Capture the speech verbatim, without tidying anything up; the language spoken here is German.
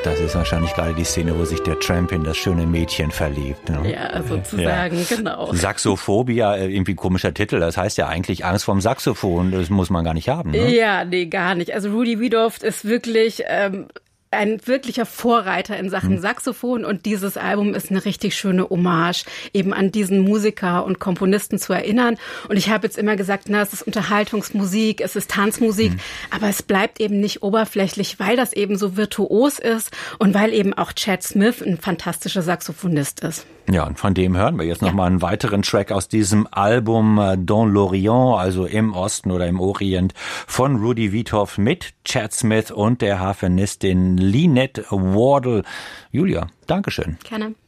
das ist wahrscheinlich gerade die Szene, wo sich der Tramp in das schöne Mädchen verliebt. Ne? Ja, sozusagen, ja. Genau. Saxophobia, irgendwie ein komischer Titel, das heißt ja eigentlich Angst vorm Saxophon, das muss man gar nicht haben. Ne? Ja, nee, gar nicht. Also Rudy Wiedoeft ist wirklich... Ähm, ein wirklicher Vorreiter in Sachen Saxophon und dieses Album ist eine richtig schöne Hommage, eben an diesen Musiker und Komponisten zu erinnern. Und ich habe jetzt immer gesagt, na, es ist Unterhaltungsmusik, es ist Tanzmusik, mhm. aber es bleibt eben nicht oberflächlich, weil das eben so virtuos ist und weil eben auch Chad Smith ein fantastischer Saxophonist ist. Ja, und von dem hören wir jetzt ja. nochmal einen weiteren Track aus diesem Album Dans l'Orient, also im Osten oder im Orient, von Rudy Wiedoeft mit Chad Smith und der Harfenistin Lynette Wardle. Julia, Dankeschön. Gerne.